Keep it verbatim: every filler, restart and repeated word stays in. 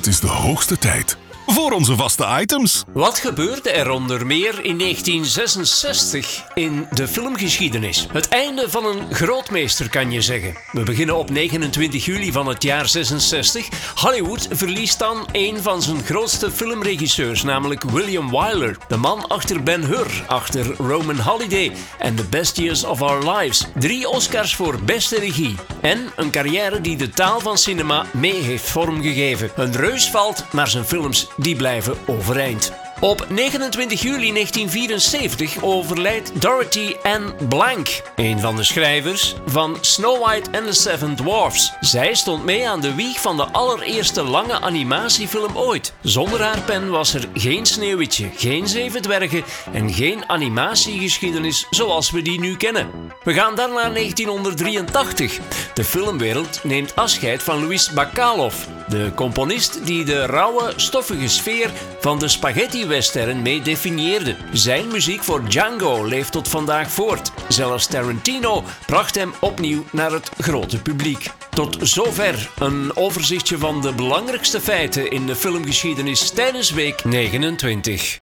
Het is de hoogste tijd voor onze vaste items. Wat gebeurde er onder meer in negentien zesenzestig in de filmgeschiedenis? Het einde van een grootmeester, kan je zeggen. We beginnen op negenentwintig juli van het jaar zesenzestig. Hollywood verliest dan een van zijn grootste filmregisseurs, namelijk William Wyler. De man achter Ben-Hur, achter Roman Holiday en The Best Years of Our Lives. Drie Oscars voor beste regie. En een carrière die de taal van cinema mee heeft vormgegeven. Een reus valt, maar zijn films die blijven overeind. Op negenentwintig juli negentien vierenzeventig overlijdt Dorothy Ann Blank, een van de schrijvers van Snow White and the Seven Dwarfs. Zij stond mee aan de wieg van de allereerste lange animatiefilm ooit. Zonder haar pen was er geen Sneeuwwitje, geen Zeven Dwergen en geen animatiegeschiedenis zoals we die nu kennen. We gaan dan naar negentienhonderddrieëntachtig. De filmwereld neemt afscheid van Louis Bacalov, de componist die de rauwe, stoffige sfeer van de spaghetti-western mee definieerde. Zijn muziek voor Django leeft tot vandaag voort. Zelfs Tarantino bracht hem opnieuw naar het grote publiek. Tot zover een overzichtje van de belangrijkste feiten in de filmgeschiedenis tijdens week negenentwintig.